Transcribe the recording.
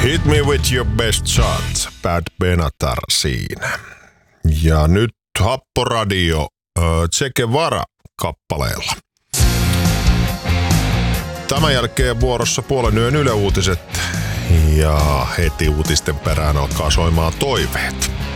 Hit me with your best shot, Bad Benatar siinä. Ja nyt Happoradio Che Guevara-kappaleella. Tämän jälkeen vuorossa puolen yön Yle Uutiset ja heti uutisten perään alkaa soimaan toiveet.